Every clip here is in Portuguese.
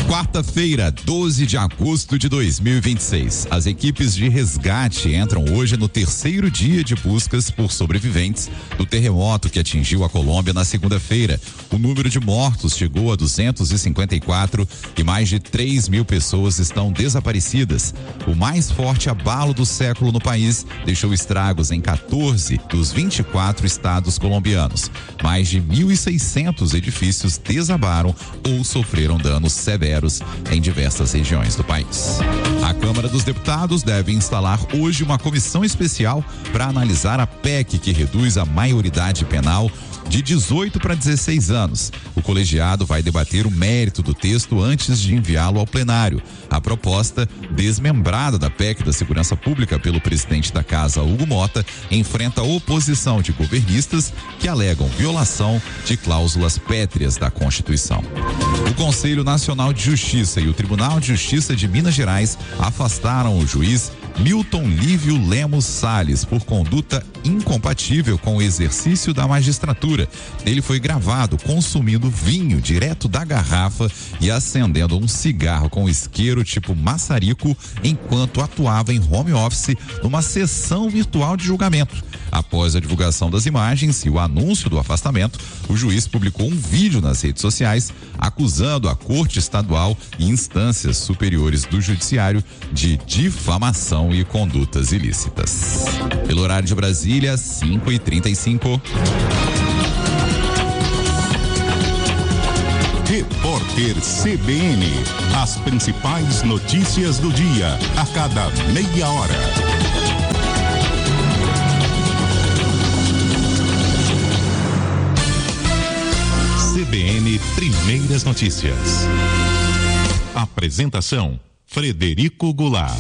Quarta-feira, 12 de agosto de 2026. As equipes de resgate entram hoje no terceiro dia de buscas por sobreviventes do terremoto que atingiu a Colômbia na segunda-feira. O número de mortos chegou a 254 e mais de 3.000 pessoas estão desaparecidas. O mais forte abalo do século no país deixou estragos em 14 dos 24 estados colombianos. Mais de 1.600 edifícios desabaram ou sofreram danos severos em diversas regiões do país. A Câmara dos Deputados deve instalar hoje uma comissão especial para analisar a PEC que reduz a maioridade penal de 18 para 16 anos. O colegiado vai debater o mérito do texto antes de enviá-lo ao plenário. A proposta, desmembrada da PEC da Segurança Pública pelo presidente da Casa, Hugo Mota, enfrenta a oposição de governistas que alegam violação de cláusulas pétreas da Constituição. O Conselho Nacional de Justiça e o Tribunal de Justiça de Minas Gerais afastaram o juiz Milton Lívio Lemos Salles por conduta incompatível com o exercício da magistratura. Ele foi gravado consumindo vinho direto da garrafa e acendendo um cigarro com isqueiro tipo maçarico enquanto atuava em home office numa sessão virtual de julgamento. Após a divulgação das imagens e o anúncio do afastamento, o juiz publicou um vídeo nas redes sociais acusando a Corte Estadual e instâncias superiores do Judiciário de difamação e condutas ilícitas. Pelo horário de Brasília, 5h35. Repórter CBN. As principais notícias do dia, a cada meia hora. CBN Primeiras Notícias. Apresentação: Frederico Goulart.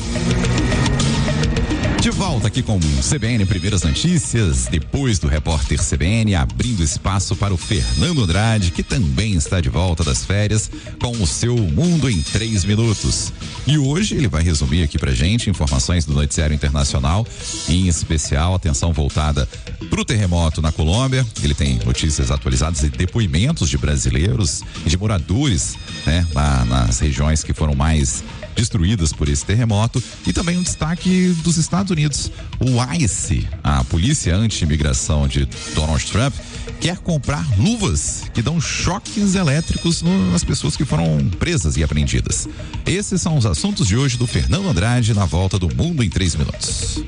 De volta aqui com CBN Primeiras Notícias, depois do repórter CBN, abrindo espaço para o Fernando Andrade, que também está de volta das férias com o seu Mundo em 3 minutos. E hoje ele vai resumir aqui pra gente informações do noticiário internacional, em especial atenção voltada pro terremoto na Colômbia. Ele tem notícias atualizadas e depoimentos de brasileiros e de moradores, né, lá nas regiões que foram mais destruídas por esse terremoto, e também um destaque dos Estados Unidos. O ICE, a polícia anti-imigração de Donald Trump, quer comprar luvas que dão choques elétricos nas pessoas que foram presas e apreendidas. Esses são os assuntos de hoje do Fernando Andrade na volta do Mundo em 3 minutos.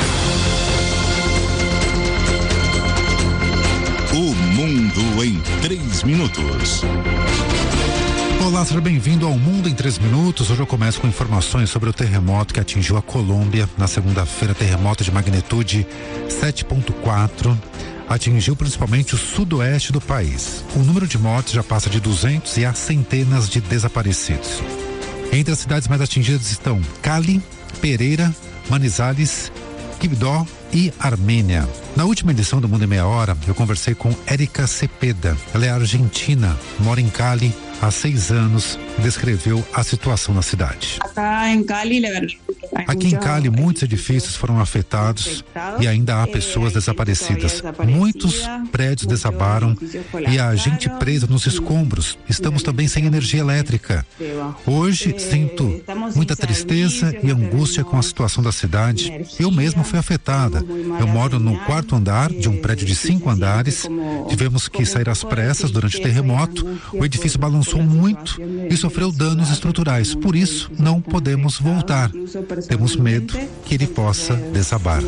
O Mundo em 3 minutos. Olá, seja bem-vindo ao Mundo em 3 minutos. Hoje eu começo com informações sobre o terremoto que atingiu a Colômbia na segunda-feira. Terremoto de magnitude 7.4 atingiu principalmente o sudoeste do país. O número de mortes já passa de 200 e há centenas de desaparecidos. Entre as cidades mais atingidas estão Cali, Pereira, Manizales, Quibdó e Armênia. Na última edição do Mundo em Meia Hora, eu conversei com Érica Cepeda. Ela é argentina, mora em Cali há 6 anos, descreveu a situação na cidade. Aqui em Cali, muitos edifícios foram afetados e ainda há pessoas desaparecidas. Muitos prédios desabaram e há gente presa nos escombros. Estamos também sem energia elétrica. Hoje sinto muita tristeza e angústia com a situação da cidade. Eu mesma fui afetada. Eu moro no 4º andar de um prédio de 5 andares. Tivemos que sair às pressas durante o terremoto. O edifício balançou muito e sofreu danos estruturais. Por isso, não podemos voltar. Temos medo que ele possa desabar.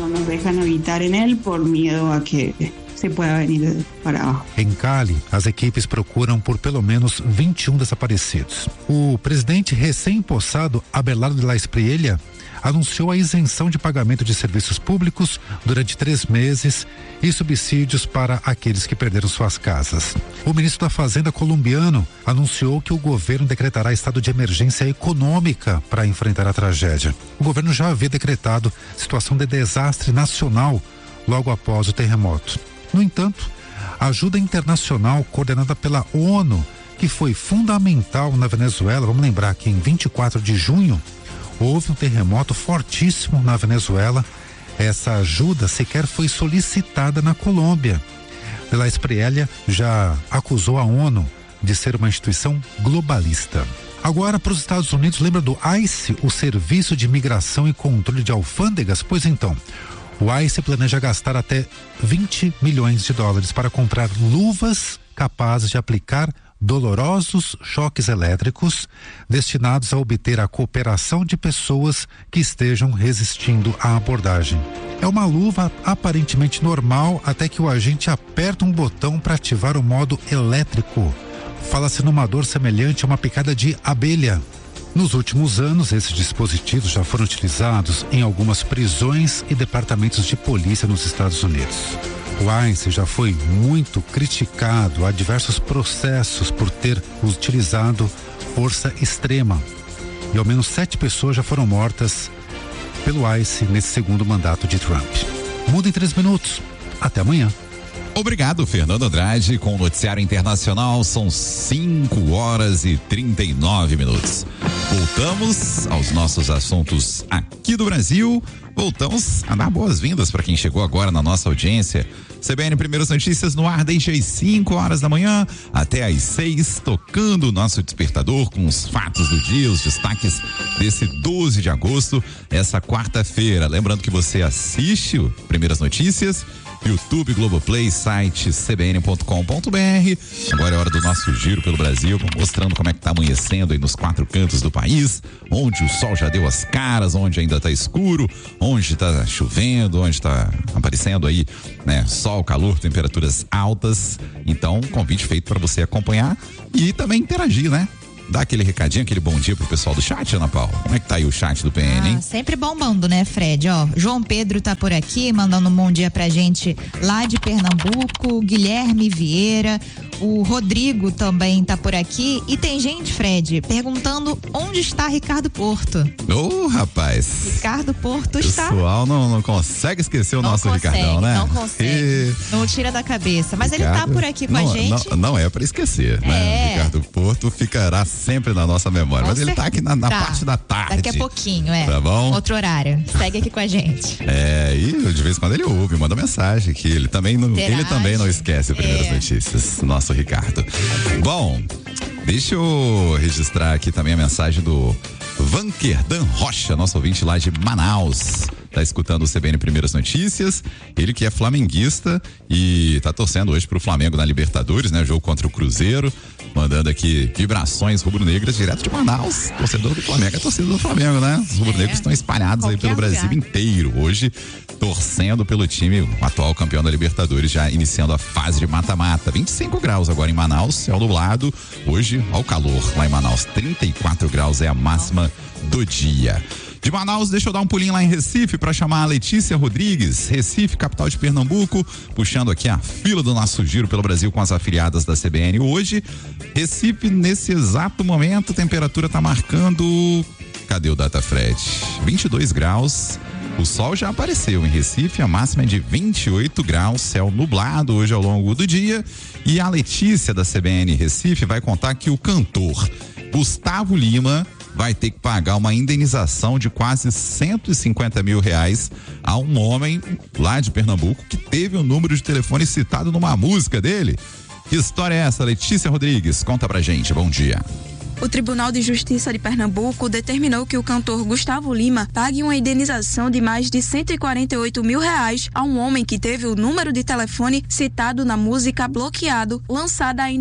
Em Cali, as equipes procuram por pelo menos 21 desaparecidos. O presidente recém-possado Abelardo de la Espriella anunciou a isenção de pagamento de serviços públicos durante 3 meses e subsídios para aqueles que perderam suas casas. O ministro da Fazenda colombiano anunciou que o governo decretará estado de emergência econômica para enfrentar a tragédia. O governo já havia decretado situação de desastre nacional logo após o terremoto. No entanto, a ajuda internacional coordenada pela ONU, que foi fundamental na Venezuela, vamos lembrar que em 24 de junho, houve um terremoto fortíssimo na Venezuela. Essa ajuda sequer foi solicitada na Colômbia. De la Espriella já acusou a ONU de ser uma instituição globalista. Agora para os Estados Unidos, lembra do ICE, o Serviço de Imigração e Controle de Alfândegas? Pois então, o ICE planeja gastar até 20 milhões de dólares para comprar luvas capazes de aplicar dolorosos choques elétricos destinados a obter a cooperação de pessoas que estejam resistindo à abordagem. É uma luva aparentemente normal até que o agente aperta um botão para ativar o modo elétrico. Fala-se numa dor semelhante a uma picada de abelha. Nos últimos anos, esses dispositivos já foram utilizados em algumas prisões e departamentos de polícia nos Estados Unidos. O ICE já foi muito criticado há diversos processos por ter utilizado força extrema. E ao menos 7 pessoas já foram mortas pelo ICE nesse segundo mandato de Trump. Muda em 3 minutos. Até amanhã. Obrigado, Fernando Andrade, com o Noticiário Internacional. São 5h39. Voltamos aos nossos assuntos aqui do Brasil. Voltamos a dar boas-vindas para quem chegou agora na nossa audiência. CBN Primeiras Notícias no ar desde as 5 horas da manhã até as 6, tocando o nosso despertador com os fatos do dia, os destaques desse 12 de agosto, essa quarta-feira. Lembrando que você assiste o Primeiras Notícias, YouTube, Globoplay, site cbn.com.br. Agora é hora do nosso giro pelo Brasil, mostrando como é que tá amanhecendo aí nos 4 cantos do país, onde o sol já deu as caras, onde ainda tá escuro, onde tá chovendo, onde tá aparecendo aí, né, sol, calor, temperaturas altas. Então, convite feito para você acompanhar e também interagir, né? Dá aquele recadinho, aquele bom dia pro pessoal do chat, Ana Paula. Como é que tá aí o chat do PN, hein? Sempre bombando, né, Fred? Ó, João Pedro tá por aqui, mandando um bom dia pra gente lá de Pernambuco, Guilherme Vieira, o Rodrigo também tá por aqui, e tem gente, Fred, perguntando onde está Ricardo Porto. Ô, rapaz. Ricardo Porto está... O pessoal não consegue esquecer o nosso Ricardão, né? Não consegue, não tira da cabeça, mas Ricardo, ele tá por aqui com a gente. Não é pra esquecer, né? Ricardo Porto ficará sempre na nossa memória, mas ele tá aqui na parte da tarde. Daqui a pouquinho, Tá bom? Outro horário. Segue aqui com a gente. E de vez em quando ele ouve, manda mensagem que ele também não esquece Primeiras Notícias, nosso Ricardo. Bom, deixa eu registrar aqui também a mensagem do Vanquerdan Rocha, nosso ouvinte lá de Manaus. Tá escutando o CBN Primeiras Notícias, ele que é flamenguista e tá torcendo hoje pro Flamengo na Libertadores, né? Jogo contra o Cruzeiro, mandando aqui vibrações rubro-negras direto de Manaus. Torcedor do Flamengo é torcedor do Flamengo, né? Os rubro-negros estão espalhados aí pelo Brasil inteiro, hoje torcendo pelo time, o atual campeão da Libertadores, já iniciando a fase de mata-mata. 25 graus agora em Manaus, céu nublado, hoje ao calor lá em Manaus, 34 graus é a máxima do dia. De Manaus, deixa eu dar um pulinho lá em Recife para chamar a Letícia Rodrigues, Recife, capital de Pernambuco, puxando aqui a fila do nosso giro pelo Brasil com as afiliadas da CBN. Hoje, Recife, nesse exato momento, a temperatura tá marcando, cadê o Data Fred? 22 graus, o sol já apareceu em Recife, a máxima é de 28 graus, céu nublado hoje ao longo do dia, e a Letícia da CBN Recife vai contar que o cantor Gustavo Lima vai ter que pagar uma indenização de quase R$150 mil a um homem lá de Pernambuco que teve o número de telefone citado numa música dele. Que história é essa, Letícia Rodrigues? Conta pra gente, bom dia. O Tribunal de Justiça de Pernambuco determinou que o cantor Gustavo Lima pague uma indenização de mais de R$148 mil a um homem que teve o número de telefone citado na música Bloqueado, lançada em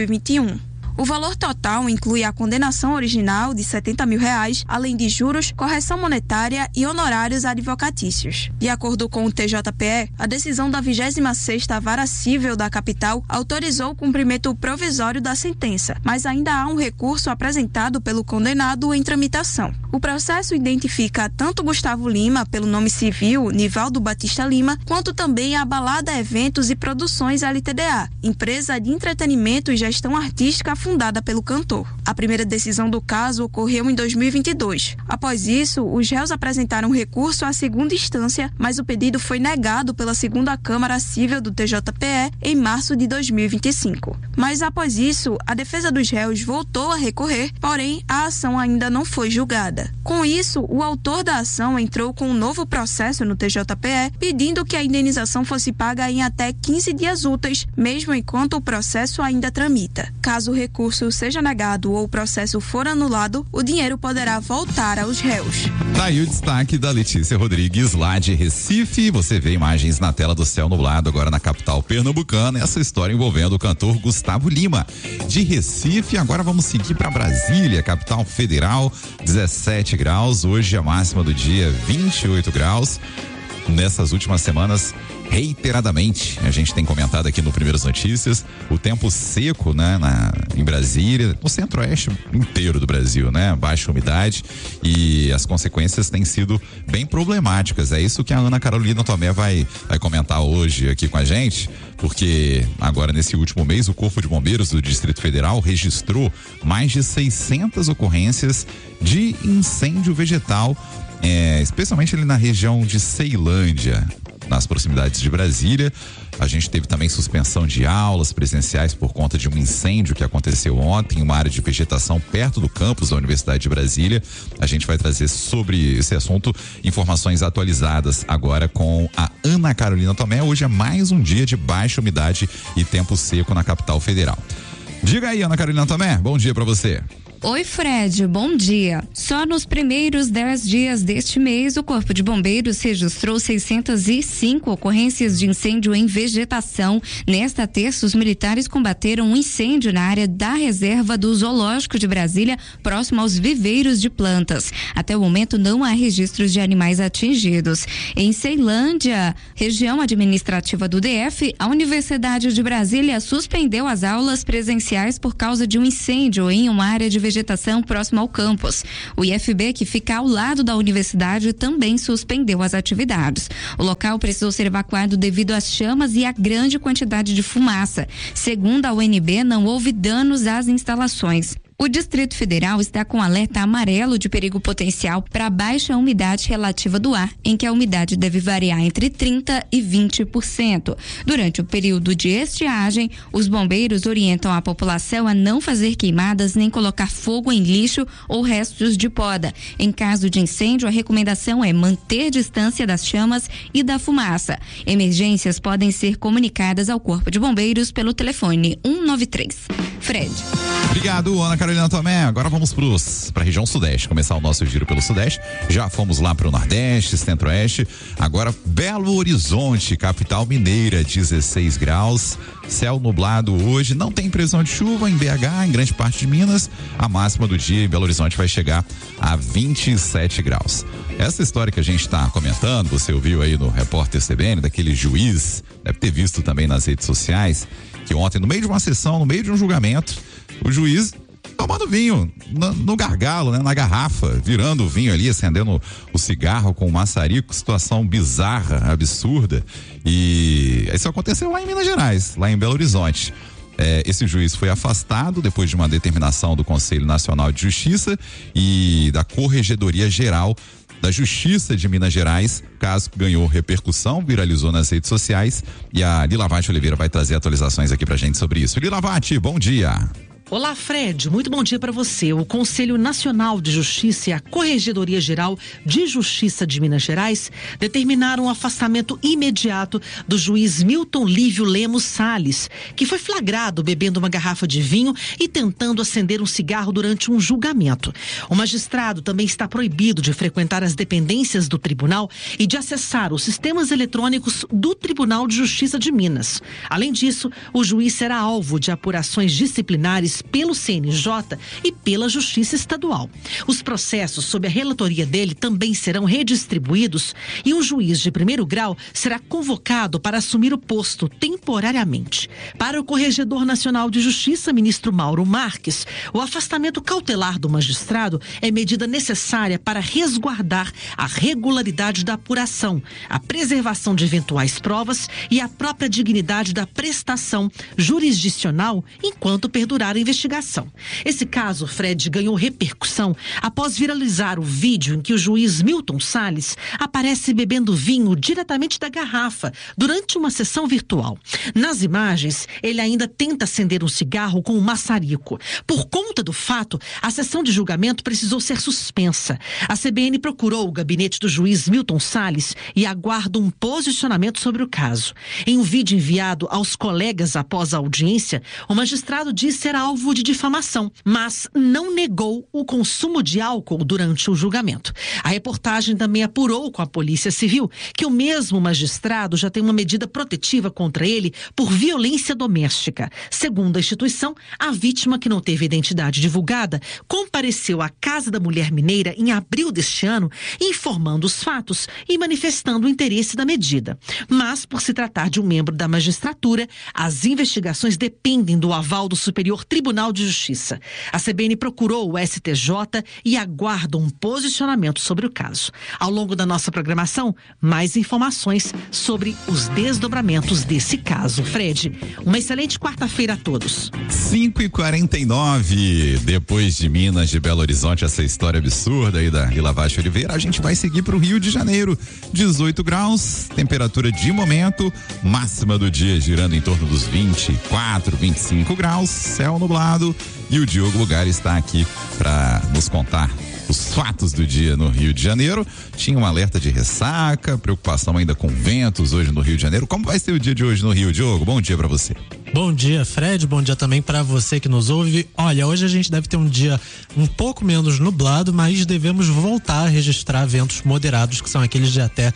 2021. O valor total inclui a condenação original de R$70 mil, além de juros, correção monetária e honorários advocatícios. De acordo com o TJPE, a decisão da 26ª Vara Cível da capital autorizou o cumprimento provisório da sentença, mas ainda há um recurso apresentado pelo condenado em tramitação. O processo identifica tanto Gustavo Lima, pelo nome civil Nivaldo Batista Lima, quanto também a Balada Eventos e Produções LTDA, empresa de entretenimento e gestão artística fundada pelo cantor. A primeira decisão do caso ocorreu em 2022. Após isso, os réus apresentaram recurso à segunda instância, mas o pedido foi negado pela segunda Câmara Cível do TJPE em março de 2025. Mas após isso, a defesa dos réus voltou a recorrer, porém a ação ainda não foi julgada. Com isso, o autor da ação entrou com um novo processo no TJPE, pedindo que a indenização fosse paga em até 15 dias úteis, mesmo enquanto o processo ainda tramita. Caso o recurso recurso seja negado ou o processo for anulado, o dinheiro poderá voltar aos réus. Daí o destaque da Letícia Rodrigues, lá de Recife. Você vê imagens na tela do céu nublado agora na capital pernambucana. Essa história envolvendo o cantor Gustavo Lima. De Recife, agora vamos seguir para Brasília, capital federal, 17 graus. Hoje a máxima do dia 28 graus. Nessas últimas semanas, reiteradamente, a gente tem comentado aqui no Primeiras Notícias, o tempo seco, né, em Brasília, no centro-oeste inteiro do Brasil, né, baixa umidade, e as consequências têm sido bem problemáticas. É isso que a Ana Carolina Tomé vai comentar hoje aqui com a gente, porque agora nesse último mês o Corpo de Bombeiros do Distrito Federal registrou mais de 600 ocorrências de incêndio vegetal, especialmente ali na região de Ceilândia, nas proximidades de Brasília. A gente teve também suspensão de aulas presenciais por conta de um incêndio que aconteceu ontem em uma área de vegetação perto do campus da Universidade de Brasília. A gente vai trazer sobre esse assunto informações atualizadas agora com a Ana Carolina Tomé. Hoje é mais um dia de baixa umidade e tempo seco na capital federal. Diga aí, Ana Carolina Tomé, bom dia para você. Oi, Fred, bom dia. Só nos primeiros 10 dias deste mês, o Corpo de Bombeiros registrou 605 ocorrências de incêndio em vegetação. Nesta terça, os militares combateram um incêndio na área da reserva do Zoológico de Brasília, próximo aos viveiros de plantas. Até o momento, não há registros de animais atingidos. Em Ceilândia, região administrativa do DF, a Universidade de Brasília suspendeu as aulas presenciais por causa de um incêndio em uma área de vegetação próxima ao campus. O IFB, que fica ao lado da universidade, também suspendeu as atividades. O local precisou ser evacuado devido às chamas e à grande quantidade de fumaça. Segundo a UNB, não houve danos às instalações. O Distrito Federal está com alerta amarelo de perigo potencial para baixa umidade relativa do ar, em que a umidade deve variar entre 30% e 20%. Durante o período de estiagem, os bombeiros orientam a população a não fazer queimadas nem colocar fogo em lixo ou restos de poda. Em caso de incêndio, a recomendação é manter distância das chamas e da fumaça. Emergências podem ser comunicadas ao Corpo de Bombeiros pelo telefone 193. Fred. Obrigado, Ana Carolina Tomé. Agora vamos para a região sudeste, começar o nosso giro pelo sudeste. Já fomos lá para o nordeste, centro-oeste. Agora Belo Horizonte, capital mineira, 16 graus. Céu nublado hoje, não tem previsão de chuva em BH, em grande parte de Minas. A máxima do dia em Belo Horizonte vai chegar a 27 graus. Essa história que a gente está comentando, você ouviu aí no Repórter CBN, daquele juiz, deve ter visto também nas redes sociais, que ontem, no meio de uma sessão, no meio de um julgamento, o juiz tomando vinho no gargalo, né, na garrafa, virando o vinho ali, acendendo o cigarro com o maçarico, situação bizarra, absurda. E isso aconteceu lá em Minas Gerais, lá em Belo Horizonte. Esse juiz foi afastado depois de uma determinação do Conselho Nacional de Justiça e da Corregedoria Geral da Justiça de Minas Gerais. Caso que ganhou repercussão, viralizou nas redes sociais, e a Lila Vatti Oliveira vai trazer atualizações aqui pra gente sobre isso. Lila Vatti, bom dia. Olá, Fred, muito bom dia para você. O Conselho Nacional de Justiça e a Corregedoria Geral de Justiça de Minas Gerais determinaram o afastamento imediato do juiz Milton Lívio Lemos Salles, que foi flagrado bebendo uma garrafa de vinho e tentando acender um cigarro durante um julgamento. O magistrado também está proibido de frequentar as dependências do tribunal e de acessar os sistemas eletrônicos do Tribunal de Justiça de Minas. Além disso, o juiz será alvo de apurações disciplinares pelo CNJ e pela Justiça Estadual. Os processos sob a relatoria dele também serão redistribuídos e um juiz de primeiro grau será convocado para assumir o posto temporariamente. Para o Corregedor Nacional de Justiça, ministro Mauro Marques, o afastamento cautelar do magistrado é medida necessária para resguardar a regularidade da apuração, a preservação de eventuais provas e a própria dignidade da prestação jurisdicional enquanto perdurar a investigação. Esse caso, Fred, ganhou repercussão após viralizar o vídeo em que o juiz Milton Salles aparece bebendo vinho diretamente da garrafa durante uma sessão virtual. Nas imagens, ele ainda tenta acender um cigarro com um maçarico. Por conta do fato, a sessão de julgamento precisou ser suspensa. A CBN procurou o gabinete do juiz Milton Salles e aguarda um posicionamento sobre o caso. Em um vídeo enviado aos colegas após a audiência, o magistrado diz ser alvo alvo de difamação, mas não negou o consumo de álcool durante o julgamento. A reportagem também apurou com a Polícia Civil que o mesmo magistrado já tem uma medida protetiva contra ele por violência doméstica. Segundo a instituição, a vítima, que não teve identidade divulgada, compareceu à Casa da Mulher Mineira em abril deste ano, informando os fatos e manifestando o interesse da medida. Mas, por se tratar de um membro da magistratura, as investigações dependem do aval do Superior Tribunal de Justiça. A CBN procurou o STJ e aguarda um posicionamento sobre o caso. Ao longo da nossa programação, mais informações sobre os desdobramentos desse caso. Fred, uma excelente quarta-feira a todos. 5h49, depois de Minas, de Belo Horizonte, essa história absurda aí da Vila Vasco Oliveira, a gente vai seguir para o Rio de Janeiro. 18 graus, temperatura de momento, máxima do dia girando em torno dos 24, 25 graus, céu nublado, e o Diogo Lugar está aqui para nos contar os fatos do dia no Rio de Janeiro. Tinha um alerta de ressaca, preocupação ainda com ventos hoje no Rio de Janeiro. Como vai ser o dia de hoje no Rio, Diogo? Bom dia para você. Bom dia, Fred. Bom dia também para você que nos ouve. Olha, hoje a gente deve ter um dia um pouco menos nublado, mas devemos voltar a registrar ventos moderados, que são aqueles de até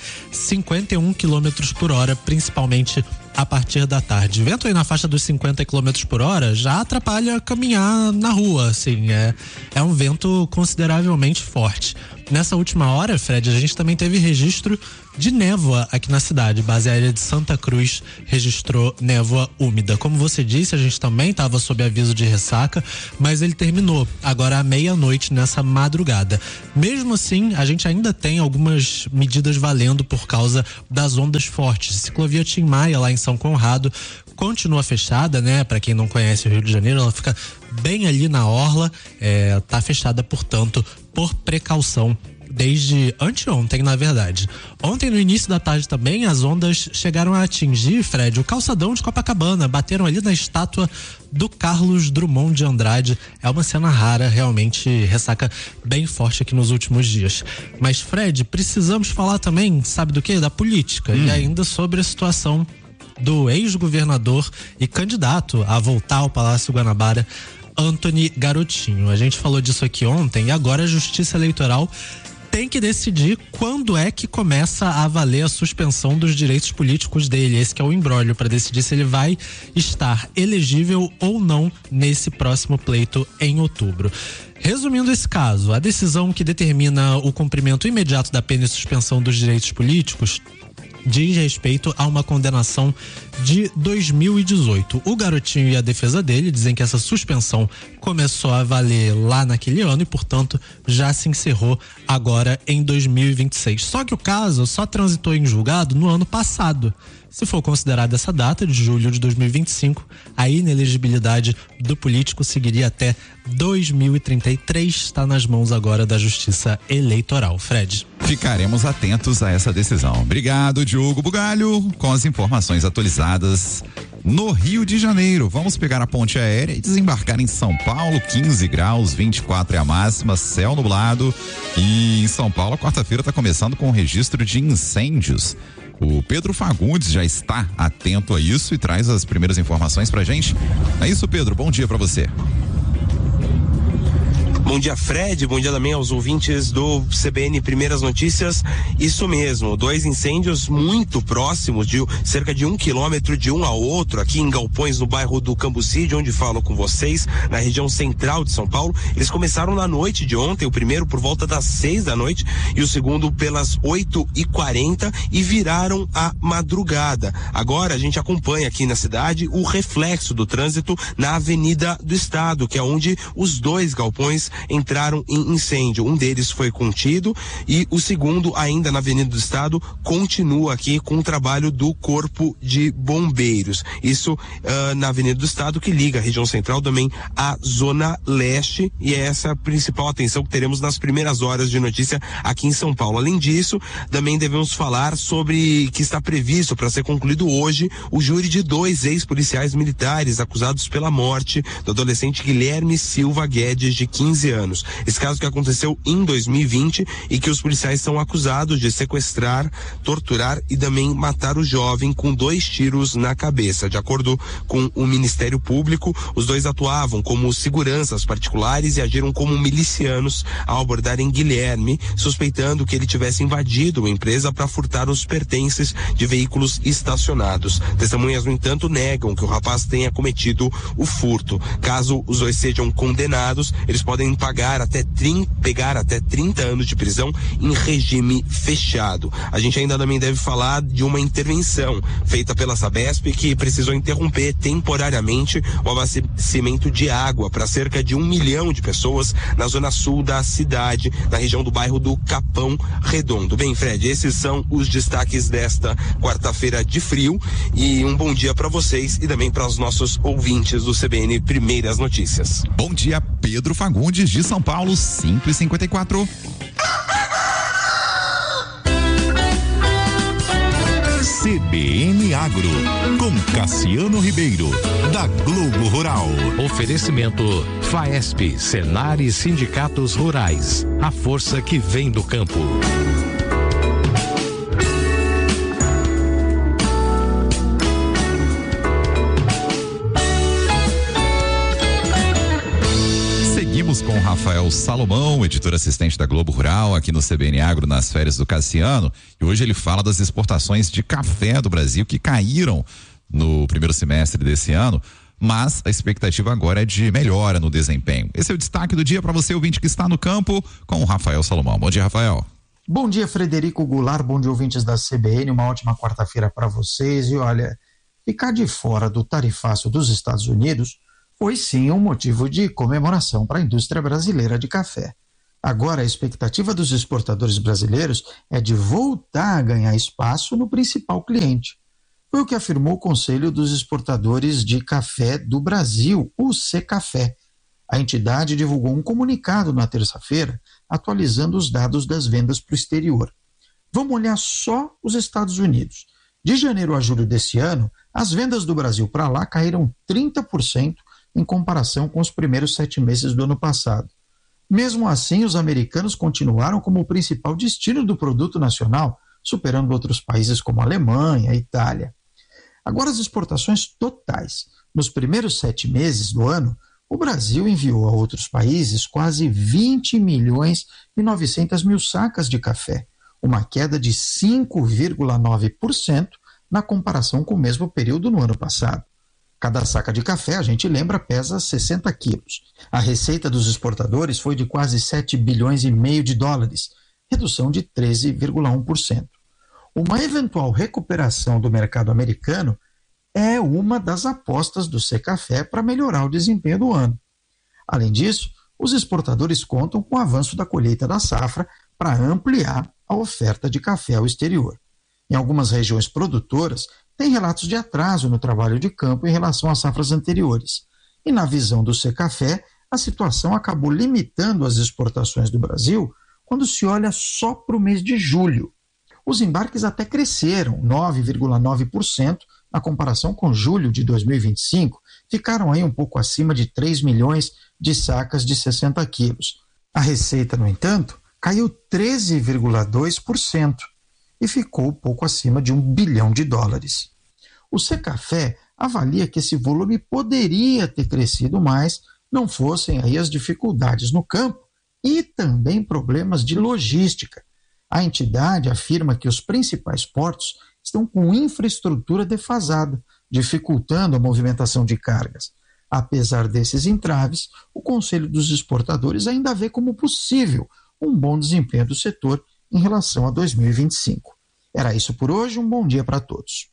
51 km por hora, principalmente a partir da tarde. Vento aí na faixa dos 50 km por hora já atrapalha caminhar na rua, assim, é um vento consideravelmente forte. Nessa última hora, Fred, a gente também teve registro de névoa aqui na cidade. Base aérea de Santa Cruz registrou névoa úmida. Como você disse, a gente também estava sob aviso de ressaca, mas ele terminou agora à meia-noite nessa madrugada. Mesmo assim, a gente ainda tem algumas medidas valendo por causa das ondas fortes. Ciclovia Tim Maia, lá em São Conrado, continua fechada, né? Para quem não conhece o Rio de Janeiro, ela fica bem ali na orla, tá fechada, portanto, por precaução desde anteontem, na verdade. Ontem, no início da tarde também, as ondas chegaram a atingir, Fred, o calçadão de Copacabana, bateram ali na estátua do Carlos Drummond de Andrade. É uma cena rara, realmente ressaca bem forte aqui nos últimos dias. Mas, Fred, precisamos falar também, sabe do quê? Da política e ainda sobre a situação do ex-governador e candidato a voltar ao Palácio Guanabara, Antony Garotinho. A gente falou disso aqui ontem e agora a Justiça Eleitoral tem que decidir quando é que começa a valer a suspensão dos direitos políticos dele. Esse que é o imbróglio para decidir se ele vai estar elegível ou não nesse próximo pleito em outubro. Resumindo esse caso, a decisão que determina o cumprimento imediato da pena e suspensão dos direitos políticos diz respeito a uma condenação de 2018. O Garotinho e a defesa dele dizem que essa suspensão começou a valer lá naquele ano e, portanto, já se encerrou agora em 2026. Só que o caso só transitou em julgado no ano passado. Se for considerada essa data, de julho de 2025, a inelegibilidade do político seguiria até 2033. Está nas mãos agora da Justiça Eleitoral. Fred. Ficaremos atentos a essa decisão. Obrigado, Diogo Bugalho, com as informações atualizadas no Rio de Janeiro. Vamos pegar a ponte aérea e desembarcar em São Paulo. 15 graus, 24 é a máxima, céu nublado. E em São Paulo, a quarta-feira está começando com o registro de incêndios. O Pedro Fagundes já está atento a isso e traz as primeiras informações pra gente. É isso, Pedro, bom dia pra você. Bom dia, Fred, bom dia também aos ouvintes do CBN Primeiras Notícias. Isso mesmo, 2 incêndios muito próximos, de cerca de 1 quilômetro de um ao outro, aqui em Galpões, no bairro do Cambuci, de onde falo com vocês, na região central de São Paulo. Eles começaram na noite de ontem, o primeiro por volta das 6 da noite e o segundo pelas 8h40 e viraram a madrugada. Agora a gente acompanha aqui na cidade o reflexo do trânsito na Avenida do Estado, que é onde os 2 galpões entraram em incêndio. Um deles foi contido e o segundo, ainda na Avenida do Estado, continua aqui com o trabalho do Corpo de Bombeiros. Isso na Avenida do Estado, que liga a região central também à Zona Leste, e é essa a principal atenção que teremos nas primeiras horas de notícia aqui em São Paulo. Além disso, também devemos falar sobre que está previsto para ser concluído hoje o júri de 2 ex-policiais militares acusados pela morte do adolescente Guilherme Silva Guedes, de 15 anos. Esse caso que aconteceu em 2020 e que os policiais são acusados de sequestrar, torturar e também matar o jovem com 2 tiros na cabeça. De acordo com o Ministério Público, os dois atuavam como seguranças particulares e agiram como milicianos ao abordarem Guilherme, suspeitando que ele tivesse invadido uma empresa para furtar os pertences de veículos estacionados. Testemunhas, no entanto, negam que o rapaz tenha cometido o furto. Caso os dois sejam condenados, eles podem pegar até 30 anos de prisão em regime fechado. A gente ainda também deve falar de uma intervenção feita pela Sabesp que precisou interromper temporariamente o abastecimento de água para cerca de 1 milhão de pessoas na zona sul da cidade, na região do bairro do Capão Redondo. Bem, Fred, esses são os destaques desta quarta-feira de frio e um bom dia para vocês e também para os nossos ouvintes do CBN Primeiras Notícias. Bom dia, Pedro Fagundes, de São Paulo, 5h54. CBN Agro, com Cassiano Ribeiro, da Globo Rural. Oferecimento FAESP, Senar e Sindicatos Rurais. A força que vem do campo. Seguimos com Rafael Salomão, editor assistente da Globo Rural, aqui no CBN Agro, nas férias do Cassiano. E hoje ele fala das exportações de café do Brasil que caíram no primeiro semestre desse ano, mas a expectativa agora é de melhora no desempenho. Esse é o destaque do dia para você, ouvinte que está no campo, com o Rafael Salomão. Bom dia, Rafael. Bom dia, Frederico Goulart, bom dia, ouvintes da CBN, uma ótima quarta-feira para vocês. E olha, ficar de fora do tarifaço dos Estados Unidos foi sim um motivo de comemoração para a indústria brasileira de café. Agora, a expectativa dos exportadores brasileiros é de voltar a ganhar espaço no principal cliente. Foi o que afirmou o Conselho dos Exportadores de Café do Brasil, o Secafé. A entidade divulgou um comunicado na terça-feira, atualizando os dados das vendas para o exterior. Vamos olhar só os Estados Unidos. De janeiro a julho desse ano, as vendas do Brasil para lá caíram 30%, em comparação com os primeiros 7 meses do ano passado. Mesmo assim, os americanos continuaram como o principal destino do produto nacional, superando outros países como a Alemanha, a Itália. Agora, as exportações totais. Nos primeiros 7 meses do ano, o Brasil enviou a outros países quase 20 milhões e 900 mil sacas de café, uma queda de 5,9% na comparação com o mesmo período no ano passado. Cada saca de café, a gente lembra, pesa 60 quilos. A receita dos exportadores foi de quase 7 bilhões e meio de dólares, redução de 13,1%. Uma eventual recuperação do mercado americano é uma das apostas do Secafé para melhorar o desempenho do ano. Além disso, os exportadores contam com o avanço da colheita da safra para ampliar a oferta de café ao exterior. Em algumas regiões produtoras, tem relatos de atraso no trabalho de campo em relação às safras anteriores. E na visão do Secafé, a situação acabou limitando as exportações do Brasil quando se olha só para o mês de julho. Os embarques até cresceram 9,9% na comparação com julho de 2025, ficaram aí um pouco acima de 3 milhões de sacas de 60 quilos. A receita, no entanto, caiu 13,2%. E ficou pouco acima de 1 bilhão de dólares. O Secafé avalia que esse volume poderia ter crescido mais, não fossem aí as dificuldades no campo e também problemas de logística. A entidade afirma que os principais portos estão com infraestrutura defasada, dificultando a movimentação de cargas. Apesar desses entraves, o Conselho dos Exportadores ainda vê como possível um bom desempenho do setor em relação a 2025. Era isso por hoje, um bom dia para todos.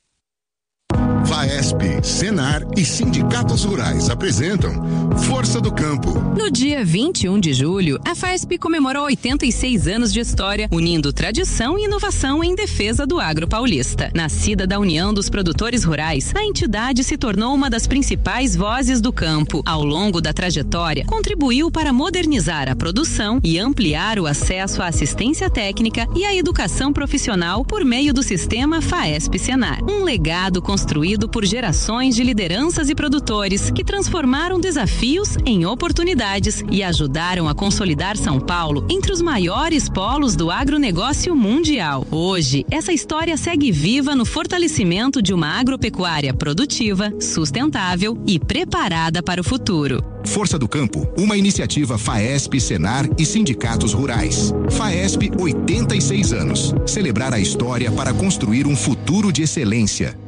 FAESP, Senar e Sindicatos Rurais apresentam Força do Campo. No dia 21 de julho, a FAESP comemorou 86 anos de história, unindo tradição e inovação em defesa do agro paulista. Nascida da união dos produtores rurais, a entidade se tornou uma das principais vozes do campo. Ao longo da trajetória, contribuiu para modernizar a produção e ampliar o acesso à assistência técnica e à educação profissional por meio do sistema FAESP-Senar. Um legado construído construído por gerações de lideranças e produtores que transformaram desafios em oportunidades e ajudaram a consolidar São Paulo entre os maiores polos do agronegócio mundial. Hoje, essa história segue viva no fortalecimento de uma agropecuária produtiva, sustentável e preparada para o futuro. Força do Campo, uma iniciativa FAESP, Senar e sindicatos rurais. FAESP, 86 anos. Celebrar a história para construir um futuro de excelência.